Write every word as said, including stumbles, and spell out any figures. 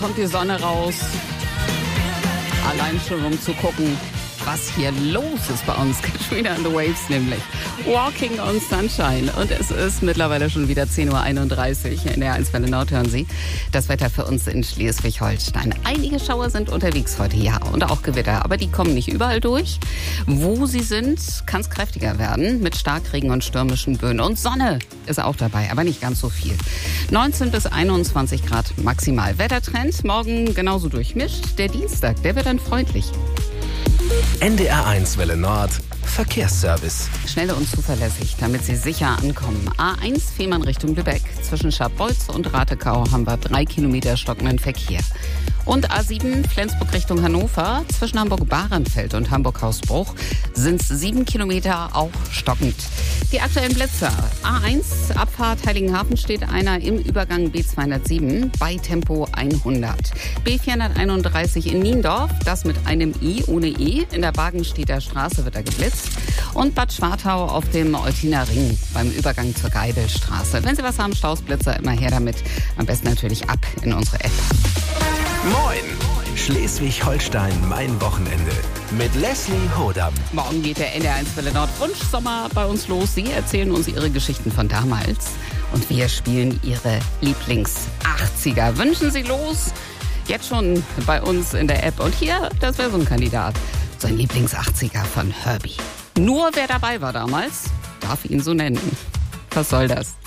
kommt die Sonne raus. Allein schon um zu gucken, was hier los ist bei uns. Katrina and the Waves nämlich. Walking on Sunshine. Und es ist mittlerweile schon wieder zehn Uhr einunddreißig. In der eins Welle Nord hören Sie das Wetter für uns in Schleswig-Holstein. Einige Schauer sind unterwegs heute, ja, und auch Gewitter. Aber die kommen nicht überall durch. Wo sie sind, kann es kräftiger werden mit Starkregen und stürmischen Böen. Und Sonne ist auch dabei, aber nicht ganz so viel. neunzehn bis einundzwanzig Grad maximal. Wettertrend morgen genauso durchmischt. Der Dienstag, der wird dann freundlich. N D R eins Welle Nord Verkehrsservice. Schnell und zuverlässig, damit Sie sicher ankommen. A eins Fehmarn Richtung Lübeck. Zwischen Scharbeutz und Ratekau haben wir drei Kilometer stockenden Verkehr. Und A sieben Flensburg Richtung Hannover. Zwischen Hamburg-Bahrenfeld und Hamburg-Hausbruch sind es sieben Kilometer auch stockend. Die aktuellen Blitzer. A eins Abfahrt Heiligenhafen steht einer im Übergang B zweihundertsieben bei Tempo hundert. B vierhunderteinunddreißig in Niendorf, das mit einem I ohne E. In der Bargenstedter Straße wird er geblitzt. Und Bad Schwartau auf dem Eutiner Ring beim Übergang zur Geibelstraße. Wenn Sie was haben, Stausblitzer, immer her damit. Am besten natürlich ab in unsere App. Moin! Schleswig-Holstein, mein Wochenende. Mit Leslie Hodam. Morgen geht der N D R eins Welle Nord Wunschsommer bei uns los. Sie erzählen uns Ihre Geschichten von damals. Und wir spielen Ihre Lieblings-achtziger. Wünschen Sie los? Jetzt schon bei uns in der App. Und hier, das wäre so ein Kandidat. So ein Lieblings-achtziger von Herbie. Nur wer dabei war damals, darf ihn so nennen. Was soll das?